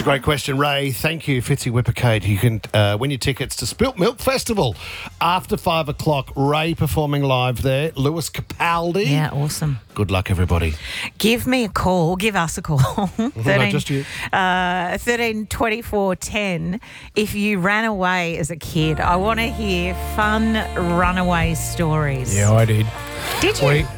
great question, Ray. Thank you, Fitzy Whippercade. You can win your tickets to Spilt Milk Festival after 5 o'clock. Ray performing live there. Lewis Capaldi. Yeah, awesome. Good luck, everybody. Give me a call. Give us a call. 13, just you. 13 24 10. If you ran away as a kid, I want to hear fun runaway stories. Yeah, I did. Did you?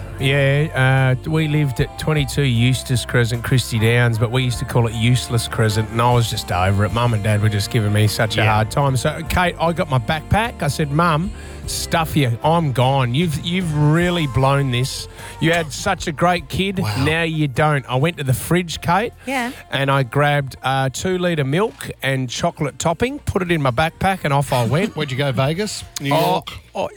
We lived at 22 Eustace Crescent, Christie Downs, but we used to call it Useless Crescent, and I was just over it. Mum and Dad were just giving me such a hard time. So, Kate, I got my backpack. I said, Mum, stuff you. I'm gone. You've really blown this. You had such a great kid. Wow. Now you don't. I went to the fridge, Kate. Yeah. And I grabbed 2 litre milk and chocolate topping, put it in my backpack, and off I went. Where'd you go, Vegas? New York?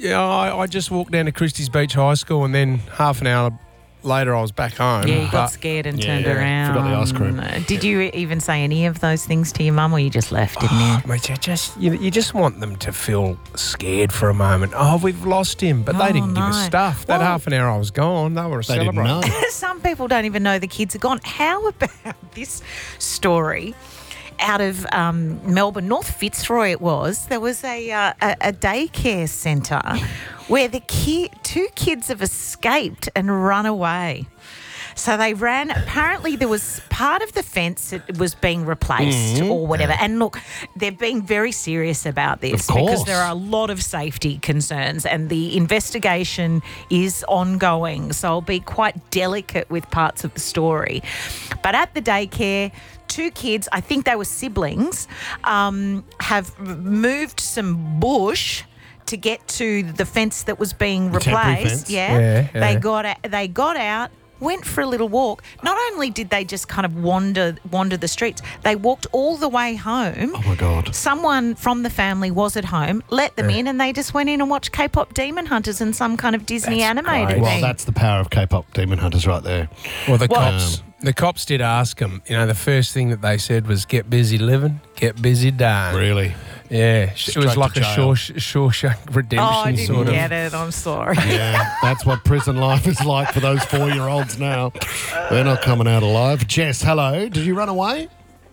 I just walked down to Christie's Beach High School, and then half an hour later I was back home. Yeah, you got But scared and turned around. Forgot the ice cream. Did you even say any of those things to your mum, or you just left, didn't you? Mate, you just want them to feel scared for a moment. Oh, we've lost him, but they didn't give us no. stuff. That Well- half an hour I was gone, they were They didn't celebrating. know. Some people don't even know the kids are gone. How about this story? Out of Melbourne, North Fitzroy it was, there was a daycare centre where two kids have escaped and run away. So they ran. Apparently, there was part of the fence that was being replaced or whatever. And look, they're being very serious about this Of course. because there are a lot of safety concerns, and the investigation is ongoing. So I'll be quite delicate with parts of the story. But at the daycare, 2 kids, I think they were siblings, have moved some bush to get to the fence that was being temporary replaced. fence? Yeah. They got out, went for a little walk. Not only did they just kind of wander the streets, they walked all the way home. Oh, my God. Someone from the family was at home, let them in, and they just went in and watched K-pop Demon Hunters and some kind of Disney That's animated great. thing. Well, that's the power of K-pop Demon Hunters right there. Well, the cops did ask them. You know, the first thing that they said was, "Get busy living, get busy dying." Really? Yeah, it Straight was like to a jail. Shawshank Redemption I didn't sort of. get it. I'm sorry. Yeah, that's what prison life is like for those 4-year-olds now. They're not coming out alive. Jess, hello. Did you run away?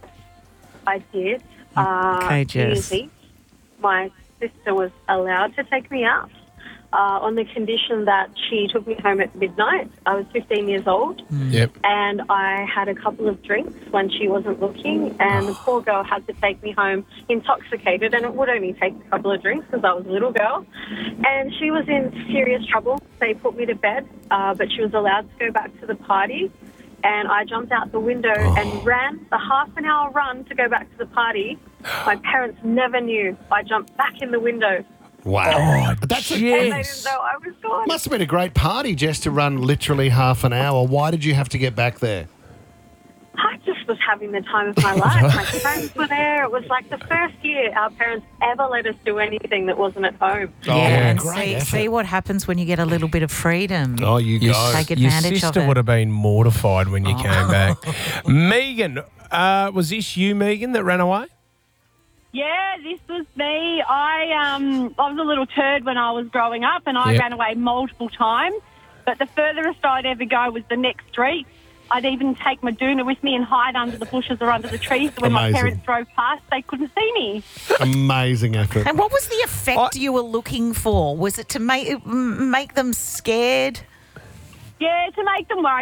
I did. Okay, Jess. New Year's Eve, my sister was allowed to take me out on the condition that she took me home at midnight. I was 15 years old, Yep. and I had a couple of drinks when she wasn't looking, and the poor girl had to take me home intoxicated, and it would only take a couple of drinks because I was a little girl. And she was in serious trouble. They put me to bed, but she was allowed to go back to the party. And I jumped out the window and ran the half-an-hour run to go back to the party. My parents never knew. I jumped back in the window. Wow. That's And they didn't Yes. know I was gone. must have been a great party, Jess, to run literally half an hour. Why did you have to get back there? I just was having the time of my life. My friends were there. It was like the first year our parents ever let us do anything that wasn't at home. Yeah, and great effort. see what happens when you get a little bit of freedom. Oh, you Your, go. Take your advantage of sister it. would have been mortified when you came back. Megan, was this you, Megan, that ran away? Yeah, this was me. I was a little turd when I was growing up, and I Yep. ran away multiple times. But the furthest I'd ever go was the next street. I'd even take my doona with me and hide under the bushes or under the trees. So when Amazing. my parents drove past, they couldn't see me. Amazing effort. And what was the effect you were looking for? Was it to make them scared? Yeah, to make them worry.